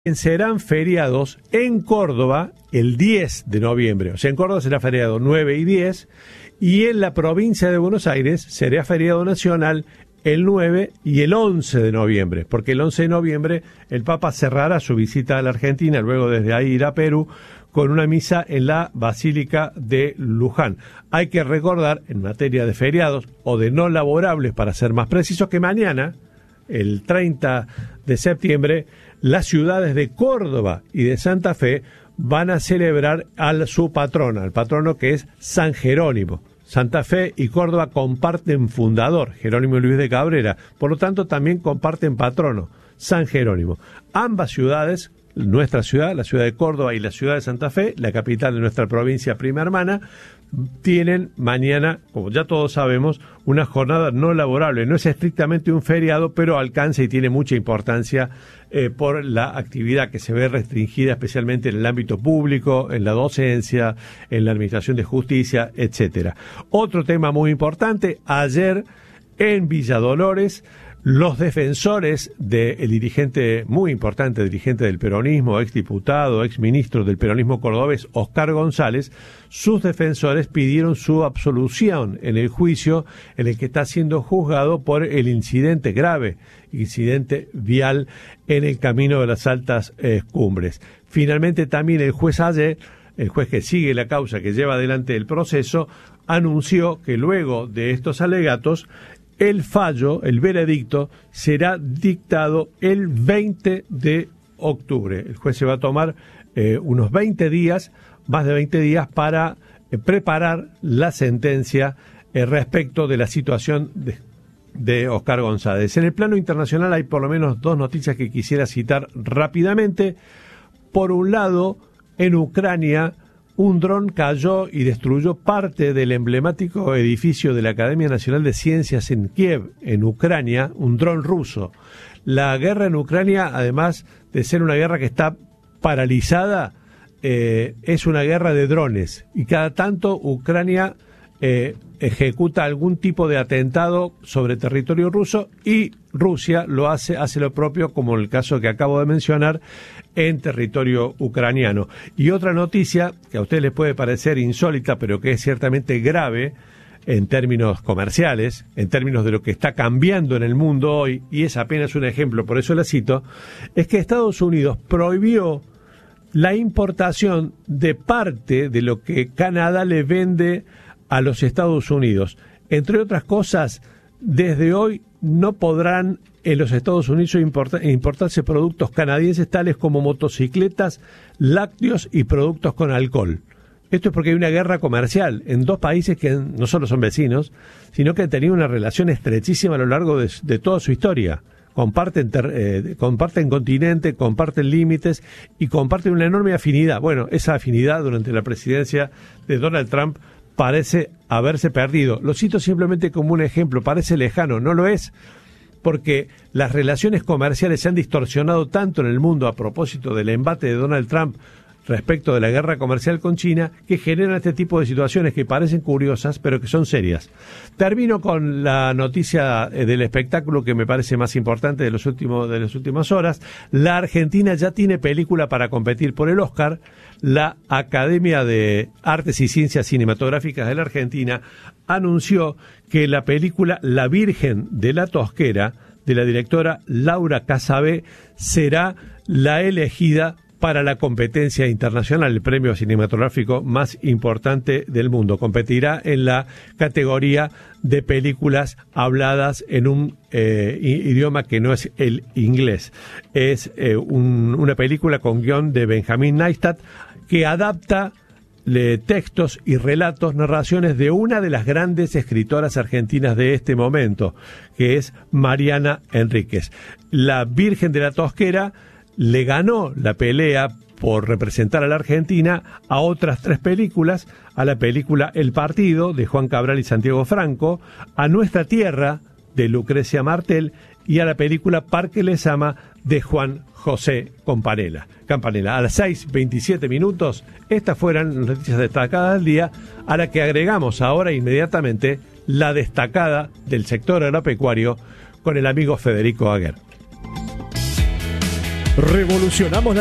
serán feriados en Córdoba el 10 de noviembre. O sea, en Córdoba será feriado 9 y 10, y en la provincia de Buenos Aires será feriado nacional el 9 y el 11 de noviembre, porque el 11 de noviembre el Papa cerrará su visita a la Argentina, luego desde ahí irá a Perú, con una misa en la Basílica de Luján. Hay que recordar, en materia de feriados, o de no laborables, para ser más precisos, que mañana, el 30 de septiembre, las ciudades de Córdoba y de Santa Fe van a celebrar a su patrona, al patrono que es San Jerónimo. Santa Fe y Córdoba comparten fundador, Jerónimo Luis de Cabrera, por lo tanto también comparten patrono, San Jerónimo. Ambas ciudades, nuestra ciudad, la ciudad de Córdoba y la ciudad de Santa Fe, la capital de nuestra provincia prima hermana, tienen mañana, como ya todos sabemos, una jornada no laborable. No es estrictamente un feriado, pero alcanza y tiene mucha importancia por la actividad que se ve restringida, especialmente en el ámbito público, en la docencia, en la administración de justicia, etcétera. Otro tema muy importante, ayer en Villa Dolores, los defensores del dirigente, muy importante dirigente del peronismo, exdiputado, exministro del peronismo cordobés, Oscar González, sus defensores pidieron su absolución en el juicio en el que está siendo juzgado por el incidente grave, incidente vial en el camino de las altas cumbres. Finalmente también el juez ayer, el juez que sigue la causa, que lleva adelante el proceso, anunció que luego de estos alegatos, el fallo, el veredicto, será dictado el 20 de octubre. El juez se va a tomar unos 20 días, más de 20 días, para preparar la sentencia respecto de la situación de Oscar González. En el plano internacional hay por lo menos dos noticias que quisiera citar rápidamente. Por un lado, en Ucrania, un dron cayó y destruyó parte del emblemático edificio de la Academia Nacional de Ciencias en Kiev, en Ucrania, un dron ruso. La guerra en Ucrania, además de ser una guerra que está paralizada, es una guerra de drones. Y cada tanto Ucrania ejecuta algún tipo de atentado sobre territorio ruso, y Rusia lo hace lo propio, como el caso que acabo de mencionar, en territorio ucraniano. Y otra noticia que a ustedes les puede parecer insólita, pero que es ciertamente grave en términos comerciales, en términos de lo que está cambiando en el mundo hoy, y es apenas un ejemplo, por eso la cito, es que Estados Unidos prohibió la importación de parte de lo que Canadá le vende a los Estados Unidos. Entre otras cosas, desde hoy no podrán en los Estados Unidos importarse productos canadienses tales como motocicletas, lácteos y productos con alcohol. Esto es porque hay una guerra comercial en dos países que no solo son vecinos, sino que han tenido una relación estrechísima a lo largo de toda su historia. Comparten continente, comparten límites y comparten una enorme afinidad. Bueno, esa afinidad durante la presidencia de Donald Trump parece haberse perdido. Lo cito simplemente como un ejemplo, parece lejano, no lo es, porque las relaciones comerciales se han distorsionado tanto en el mundo a propósito del embate de Donald Trump respecto de la guerra comercial con China, que generan este tipo de situaciones que parecen curiosas, pero que son serias. Termino con la noticia del espectáculo que me parece más importante de las últimas horas. La Argentina ya tiene película para competir por el Oscar. La Academia de Artes y Ciencias Cinematográficas de la Argentina anunció que la película La Virgen de la Tosquera, de la directora Laura Casabé, será la elegida para la competencia internacional, el premio cinematográfico más importante del mundo. Competirá en la categoría de películas habladas en un idioma que no es el inglés. Es una película con guión de Benjamín Neistat que adapta textos y relatos, narraciones de una de las grandes escritoras argentinas de este momento, que es Mariana Enríquez. La Virgen de la Tosquera le ganó la pelea por representar a la Argentina a otras tres películas, a la película El Partido, de Juan Cabral y Santiago Franco, a Nuestra Tierra, de Lucrecia Martel, y a la película Parque Lezama, de Juan José Campanella. A las 6:27 minutos, estas fueron las noticias destacadas del día, a la que agregamos ahora inmediatamente la destacada del sector agropecuario con el amigo Federico Aguer. Revolucionamos la